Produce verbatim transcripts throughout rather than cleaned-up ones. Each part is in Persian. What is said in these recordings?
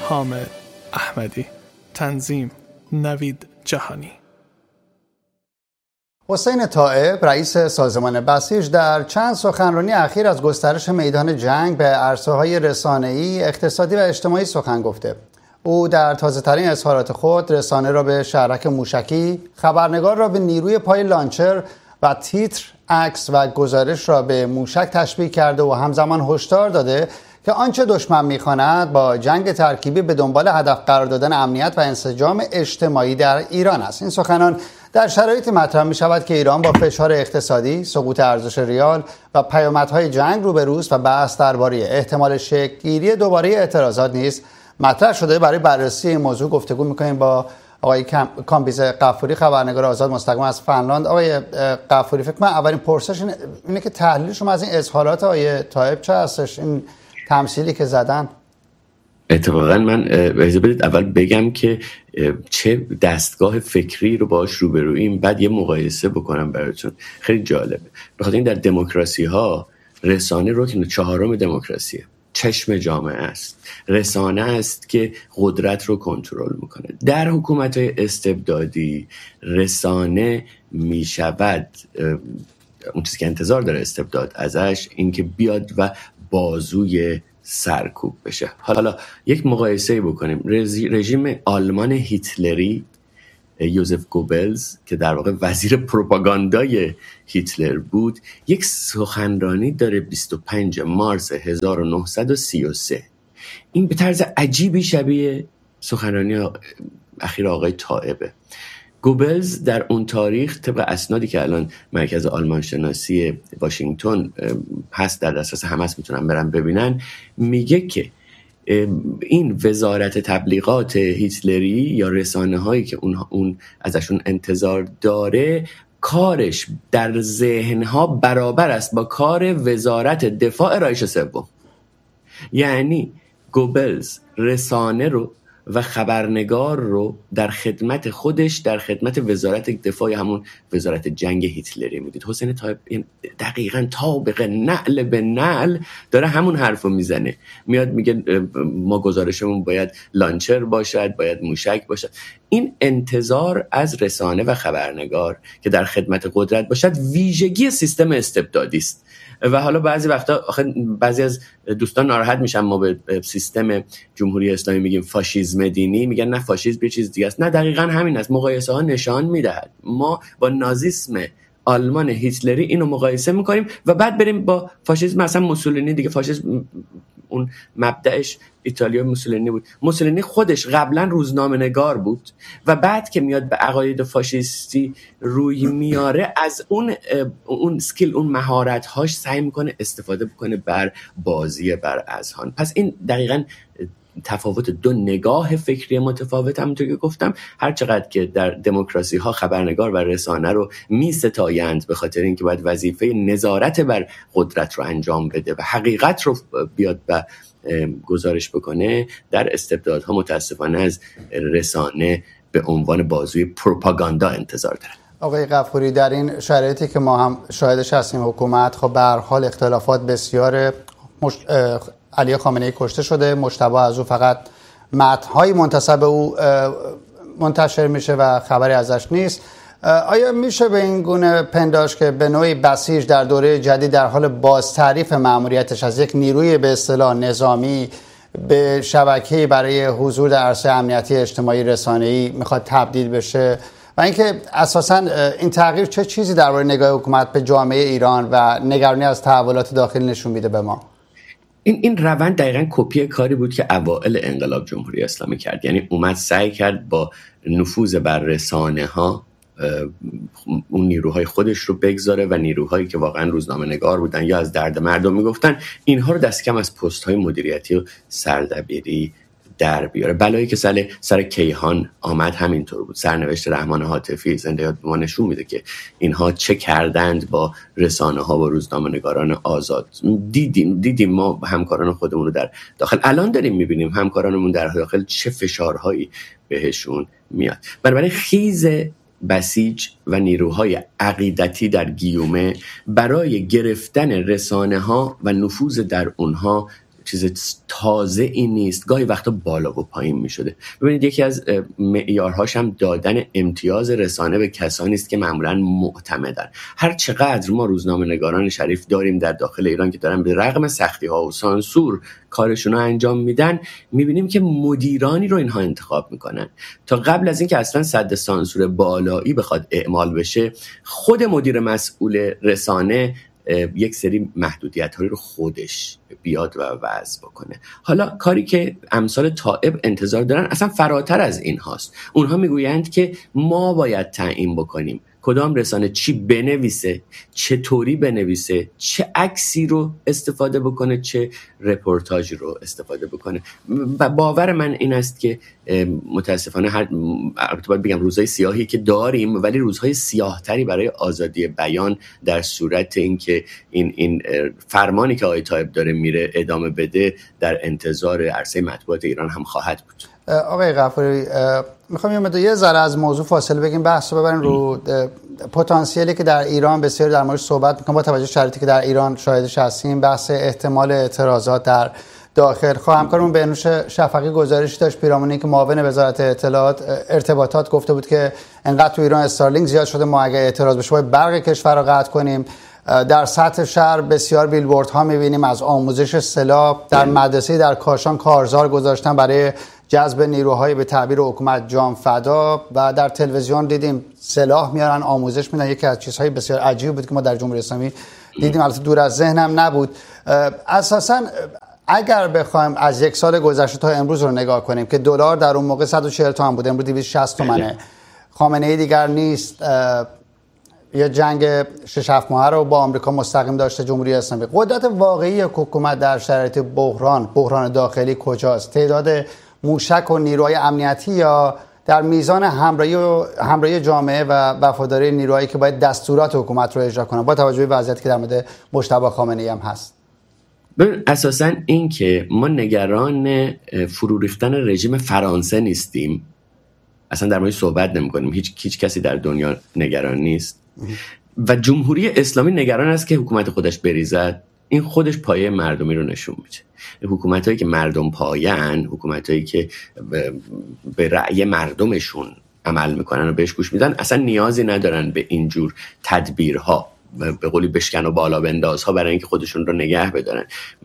حامد احمدی. تنظیم نوید جهانی. حسین طائب رئیس سازمان بسیج در چند سخنرانی اخیر از گسترش میدان جنگ به عرصه‌های رسانه‌ای، اقتصادی و اجتماعی سخن گفته. او در تازه‌ترین اظهارات خود رسانه را به شهرک موشکی، خبرنگار را به نیروی پای لانچر و تیتر، عکس و گزارش را به موشک تشبیه کرده و همزمان هشدار داده که آنچه دشمن می‌خواند با جنگ ترکیبی به دنبال هدف قرار دادن امنیت و انسجام اجتماعی در ایران است. این سخنان در شرایطی مطرح می‌شود که ایران با فشار اقتصادی، سقوط ارزش ریال و پیامدهای جنگ روبروست و بحث درباره احتمال شکل‌گیری دوباره اعتراضات نیز مطرح شده. برای بررسی این موضوع گفتگو می‌کنیم با آقای کامبیز غفوری، خبرنگار آزاد مستقیم از فنلاند. آقای غفوری، فکر کنم اولین پرسش اینه که تحلیل شما از این اظهارات آقای طائب چه هستش؟ این تمثیلی که زدن. اتفاقا من اجازه بدید اول بگم که چه دستگاه فکری رو باهاش روبرویم، بعد یه مقایسه بکنم براتون. خیلی جالبه. بخاطر این در دموکراسی ها رسانه رکن چهارم دموکراسیه. چشم جامعه است. رسانه است که قدرت رو کنترل میکنه. در حکومت‌های استبدادی رسانه میشود اون چیزی که انتظار داره استبداد ازش، این که بیاد و بازوی سرکوب بشه. حالا یک مقایسه بکنیم. رژیم آلمان هیتلری، یوزف گوبلز که در واقع وزیر پروپاگاندای هیتلر بود، یک سخنرانی داره بیست و پنجم مارس هزار و نهصد و سی و سه. این به طرز عجیبی شبیه سخنرانی اخیر آقای طائبه. گوبلز در اون تاریخ طبق اسنادی که الان مرکز آلمان شناسی واشنگتن هست در دسترس همه است، میتونن برن ببینن، میگه که این وزارت تبلیغات هیتلری یا رسانه هایی که اون, اون ازشون انتظار داره، کارش در ذهنها برابر است با کار وزارت دفاع رایش سوم. یعنی گوبلز رسانه رو و خبرنگار رو در خدمت خودش، در خدمت وزارت دفاع، همون وزارت جنگ هیتلری میدید. حسین طائب دقیقاً طابق نعل به نعل داره همون حرفو میزنه. میاد میگه ما گزارشمون باید لانچر باشد، باید موشک باشد. این انتظار از رسانه و خبرنگار که در خدمت قدرت باشد ویژگی سیستم استبدادی است. و حالا بعضی وقتا بعضی از دوستان ناراحت میشن ما به سیستم جمهوری اسلامی میگیم فاشیسم دینی، میگن نه فاشیسم یه چیز دیگه است. نه، دقیقاً همین است. مقایسه ها نشان میدهد ما با نازیسم آلمان هیتلری اینو مقایسه میکنیم و بعد بریم با فاشیسم مثلا موسولینی دیگه. فاشیسم اون مبدأش ایتالیا موسولینی بود. موسولینی خودش قبلا روزنامه نگار بود و بعد که میاد به عقاید فاشیستی روی میاره، از اون اون اسکیل، اون مهارت هاش سعی میکنه استفاده بکنه بر بازی بر اذهان. پس این دقیقاً تفاوت دو نگاه فکری متفاوت. همونطور که گفتم، هر چقدر که در دموکراسی ها خبرنگار و رسانه رو می ستایند به خاطر اینکه باید وظیفه نظارت بر قدرت رو انجام بده و حقیقت رو بیاد و گزارش بکنه، در استبدادها متاسفانه از رسانه به عنوان بازوی پروپاگاندا انتظار دارن. آقای غفوری، در این شرایطی که ما هم شاهدش هستیم، حکومت خب به هر حال اختلافات بسیار مش... علی خامنه‌ای کشته شده، مجتبی از او فقط متن‌های منتسب او منتشر میشه و خبری ازش نیست. آیا میشه به این گونه پنداشت که به نوعی بسیج در دوره جدید در حال بازتعریف مأموریتش از یک نیروی به اصطلاح نظامی به شبکه‌ای برای حضور در عرصه امنیتی اجتماعی رسانه‌ای میخواد تبدیل بشه؟ و اینکه اساساً این تغییر چه چیزی درباره نگاه حکومت به جامعه ایران و نگرانی از تحولات داخلی نشون میده به ما؟ این این روند دقیقاً کپی کاری بود که اوائل انقلاب جمهوری اسلامی کرد. یعنی اومد سعی کرد با نفوذ بر رسانه ها اون نیروهای خودش رو بگذاره و نیروهایی که واقعا روزنامه نگار بودن یا از درد مردم میگفتن، اینها رو دست کم از پست های مدیریتی و سردبیری در بیاره. بلایی که سر سر کیهان آمد همینطور بود. سرنوشت رحمان حاتفی زنده یاد به ما نشون میده که اینها چه کردند با رسانه ها و روزنامه‌نگاران آزاد. دیدیم دیدیم ما همکاران خودمون رو در داخل، الان داریم میبینیم همکارانمون در داخل چه فشارهایی بهشون میاد. بنابراین خیز بسیج و نیروهای عقیدتی در گیومه برای گرفتن رسانه ها و نفوذ در اونها چیز تازه ای نیست، گاهی وقتا بالا و پایین می شده. ببینید یکی از معیارهاش هم دادن امتیاز رسانه به کسانی است که معمولا معتمدن. هر چقدر ما روزنامه نگاران شریف داریم در داخل ایران که دارن به رغم سختی ها و سانسور کارشون رو انجام میدن، میبینیم که مدیرانی رو اینها انتخاب میکنن. تا قبل از اینکه اصلا سد سانسور بالایی بخواد اعمال بشه، خود مدیر مسئول رسانه یک سری محدودیت‌هایی رو خودش بیاد و وضع بکنه. حالا کاری که امثال تائب انتظار دارن اصلا فراتر از این هاست. اونها میگویند که ما باید تعیین بکنیم کدام رسانه چی بنویسه، چطوری بنویسه، چه عکسی رو استفاده بکنه، چه رپورتاجی رو استفاده بکنه. و باور من این است که متاسفانه هر باید بگم روزهای سیاهی که داریم، ولی روزهای سیاه‌تری برای آزادی بیان در صورت اینکه این این فرمانی که آقای طایب داره میره ادامه بده در انتظار عرصه مطبوعات ایران هم خواهد بود. آقای غفوری، میخوام یه یه ذره از موضوع فاصله بگیم، بحث رو ببریم رو پتانسیلی که در ایران بسیار در موردش صحبت میکنم با توجه شرایطی که در ایران شاهدش هستیم، بحث احتمال اعتراضات در داخل. خب همکارمون بهنوش شفقی گزارشی داشت پیرامون که معاون وزارت اطلاعات ارتباطات گفته بود که انقدر تو ایران استارلینک زیاد شده، ما اگه اعتراض بشه باید برق کشور رو قطع کنیم. در سطح شهر بسیار بیلبوردها می‌بینیم از آموزش سلاح، در مدرسه در کاشان کارزار گذاشتن برای جذب نیروهای به تعبیر حکومت جان فدا، و در تلویزیون دیدیم سلاح میارن آموزش میدن. یکی از چیزهای بسیار عجیب بود که ما در جمهوری اسلامی دیدیم، البته دور از ذهنم نبود. اساساً اگر بخوایم از یک سال گذشته تا امروز رو نگاه کنیم که دلار در اون موقع صد و چهل تومان بود، امروز دویست و شصت تومانه، خامنه‌ای دیگر نیست، یه جنگ شش هفت ماهه رو با آمریکا مستقیم داشته جمهوری اسلامی، قدرت واقعی حکومت در شرایط بحران بحران داخلی کجاست؟ تعداد موشک و نیروهای امنیتی یا در میزان همراهی و همراهی جامعه و وفاداری نیروهایی که باید دستورات حکومت رو اجرا کنن با توجه به وضعیتی که در مورد مجتبی خامنه‌ای هم هست؟ ببین اساساً این که ما نگران فرو ریختن رژیم فرانسه نیستیم، اصلا در مورد صحبت نمی‌کنیم، هیچ هیچ کسی در دنیا نگران نیست و جمهوری اسلامی نگران است که حکومت خودش بریزد. این خودش پایه مردمی رو نشون میده. حکومتایی که مردم پایه‌اند، حکومتایی که به رأی مردمشون عمل میکنن و بهش گوش میدن، اصلا نیازی ندارن به اینجور تدبیرها، به قولی بشکن و بالا بندازها برای اینکه خودشون رو نگه بدارن.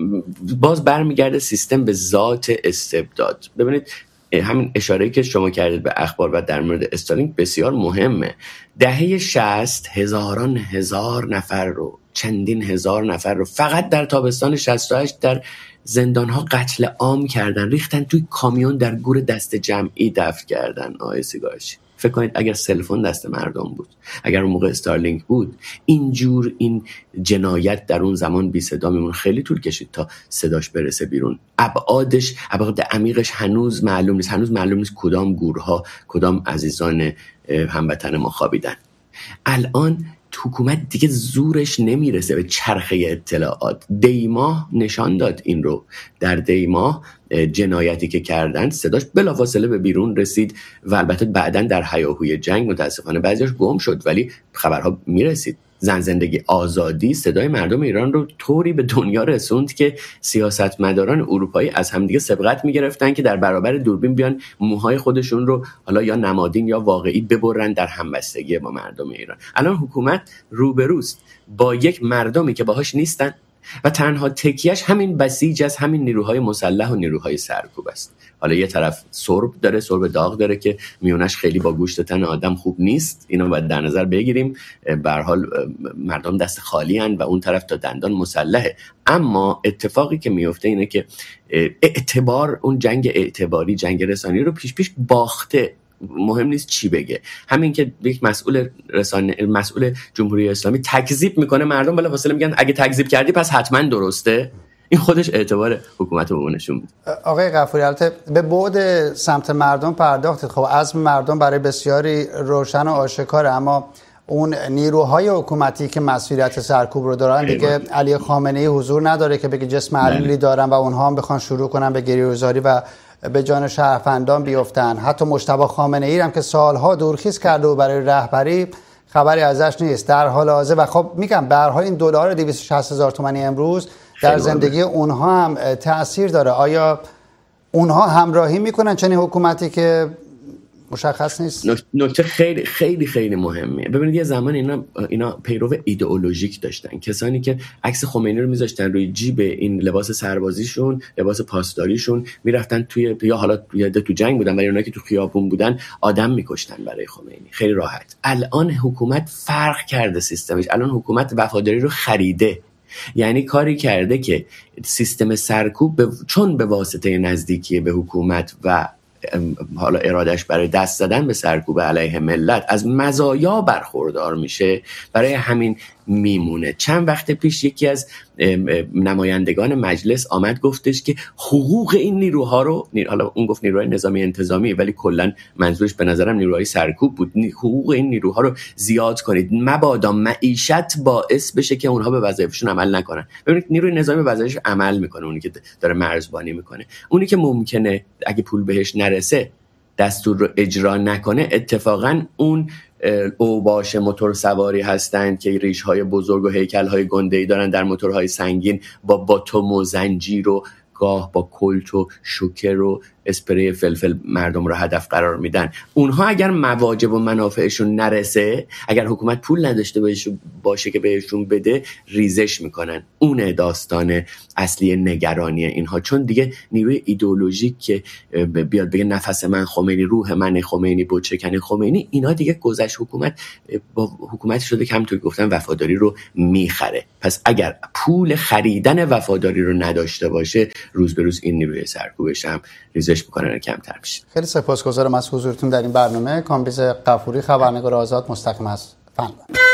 باز برمیگرده سیستم به ذات استبداد. ببینید همین اشاره‌ای که شما کردید به اخبار و در مورد استالینک بسیار مهمه. دهه شصت هزاران هزار نفر رو، چندین هزار نفر رو فقط در تابستان شصت و هشت در زندان‌ها قتل عام کردن، ریختن توی کامیون در گور دست جمعی دفن کردن. آقای سیگارچی فکر کنید اگر سلفون دست مردم بود، اگر اون موقع استارلینک بود، اینجور این جنایت در اون زمان بی صدا میمون. خیلی طول کشید تا صداش برسه بیرون. ابعادش، ابعاد عمیقش هنوز معلوم نیست. هنوز معلوم نیست کدام گورها، کدام عزیزان هموطن ما خوابیدن. الان حکومت دیگه زورش نمیرسه به چرخه اطلاعات. دیماه نشان داد این رو. در دیماه جنایتی که کردن صداش بلافاصله به بیرون رسید و البته بعدن در هیاهوی جنگ متاسفانه بعضیش گم شد، ولی خبرها میرسید. زن زندگی آزادی صدای مردم ایران رو طوری به دنیا رسوند که سیاستمداران اروپایی از همدیگه سبقت میگرفتن که در برابر دوربین بیان موهای خودشون رو حالا یا نمادین یا واقعی ببرن در همبستگی با مردم ایران. الان حکومت روبروست با یک مردمی که باهاش نیستن و تنها تکیهش همین بسیج از همین نیروهای مسلح و نیروهای سرکوب است. حالا یه طرف سرب داره، سرب داغ داره که میونش خیلی با گوشت تن آدم خوب نیست، اینو باید در نظر بگیریم. به هر حال مردم دست خالی هن و اون طرف تا دندان مسلحه. اما اتفاقی که میفته اینه که اعتبار، اون جنگ اعتباری، جنگ رسانه‌ای رو پیش پیش باخته. مهم نیست چی بگه، همین که یک مسئول رسانه، مسئول جمهوری اسلامی تکذیب میکنه، مردم بلافاصله میگن اگه تکذیب کردی پس حتما درسته. این خودش اعتبار حکومت رو نشون میده. آقای غفوری، البته به بعد سمت مردم پرداختید. خب عزم مردم برای بسیاری روشن و آشکاره، اما اون نیروهای حکومتی که مسئولیت سرکوب رو دارن دیگه علی خامنه‌ای حضور نداره که بگه جسم علیلی دارن و اونها هم بخوان شروع کنن به گریه‌گذاری و به جان شهروندان بیفتن. حتی مجتبی خامنه‌ای هم که سالها دورخیز کرده و برای رهبری خبری ازش نیست در حال حاضر. و خب میگم به هر حال این دلار دویست و شصت هزار تومانی امروز در زندگی اونها هم تأثیر داره. آیا اونها همراهی میکنن چنین حکومتی که مشخص نیست؟ نکته خیلی خیلی خیلی مهمه. ببینید یه زمان اینا اینا پیرو ایدئولوژیک داشتن، کسانی که عکس خمینی رو میذاشتن روی جیب این لباس سربازیشون، لباس پاسداریشون، میرفتن توی یا حالا تو جنگ بودن ولی اونایی که تو خیابون بودن آدم میکشتن برای خمینی خیلی راحت. الان حکومت فرق کرده سیستمش، الان حکومت وفاداری رو خریده، یعنی کاری کرده که سیستم سرکوب به چون به واسطه نزدیکی به حکومت و حالا ارادش برای دست زدن به سرکوب علیه ملت از مزایا برخوردار میشه، برای همین میمونه. چند وقت پیش یکی از نمایندگان مجلس آمد گفتش که حقوق این نیروها رو، حالا اون گفت نیروهای نظامی انتظامی ولی کلا منظورش به نظرم نیروهای سرکوب بود، حقوق این نیروها رو زیاد کنید مبادا معیشت باعث بشه که اونها به وظایفشون عمل نکنن. ببینید نیروی نظامی به وظایفش عمل میکنه، اونی که داره مرزبانی میکنه، اونی که ممکنه اگه پول بهش نرسه دستور رو اجرا نکنه، اتفاقا اون اوباش موتور سواری هستند که ریش‌های بزرگ و هیکل‌های گنده‌ای دارن در موتورهای سنگین با باتوم و زنجیر و گاه با کلت و شوکر و اسپری فلفل مردم رو هدف قرار میدن. اونها اگر مواجب و منافعشون نرسه، اگر حکومت پول نداشته باشه که بهشون بده، ریزش میکنن. اون داستان اصلی نگرانی اینها، چون دیگه نیروی ایدئولوژیک که بیاد بگه نفس من خمینی، روح من خمینی، بوچکن خمینی، اینا دیگه گذشت. حکومت با حکومت شده که همونطور که گفتم وفاداری رو میخره. پس اگر پول خریدن وفاداری رو نداشته باشه، روز به روز این نیروی سرکوبش هم ریزش میکنن و کمتر میشه. خیلی سپاسگزارم از حضورتون در این برنامه. کامبیز غفوری، خبرنگار آزاد، مستقیم از فنلاند.